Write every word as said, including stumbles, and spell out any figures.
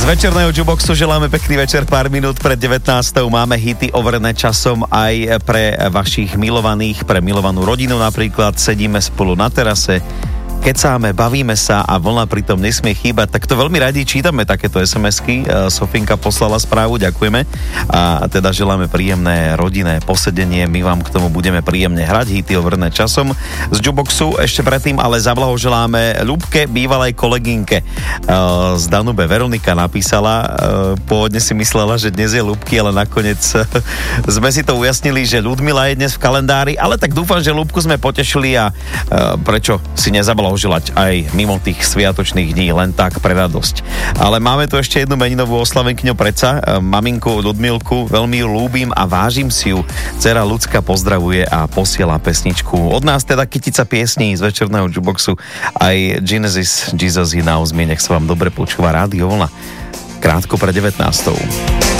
večerného Juboxu želáme pekný večer, pár minút pred devätnástou. Máme hity overené časom aj pre vašich milovaných, pre milovanú rodinu napríklad. Sedíme spolu na terase, kecáme, bavíme sa a vlna pritom nesmie chýbať. Tak to veľmi radi čítame takéto es em esky. Sofinka poslala správu, ďakujeme. A teda želáme príjemné rodinné posedenie. My vám k tomu budeme príjemne hrať hity overené časom z Juboxu. Ešte predtým ale zablahoželáme Ľubke, bývalej kolegynke z Danube. Veronika napísala, pôvodne si myslela, že dnes je Ľubky, ale nakoniec sme si to ujasnili, že Ľudmila je dnes v kalendári, ale tak dúfam, že Ľubku sme potešili a prečo si nezablahoželať želať aj mimo tých sviatočných dní, len tak pre radosť. Ale máme tu ešte jednu meninovú oslavenkyňu predsa, maminku Ľudmilku, veľmi ju ľúbim a vážim si ju. Dcera Ľudská pozdravuje a posiela pesničku. Od nás teda kytica piesní z večerného Juboxu, aj Genesis, Jesus He Knows Me, nech sa vám dobre počúva Rádio Vlna. Krátko pre devätnástou.